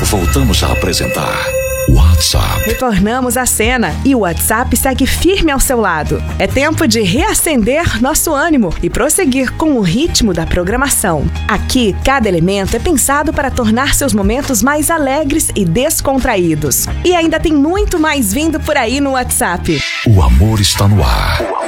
Voltamos a apresentar WhatsApp. Retornamos à cena e o WhatsApp segue firme ao seu lado. É tempo de reacender nosso ânimo e prosseguir com o ritmo da programação. Aqui, cada elemento é pensado para tornar seus momentos mais alegres e descontraídos. E ainda tem muito mais vindo por aí no WhatsApp. O amor está no ar.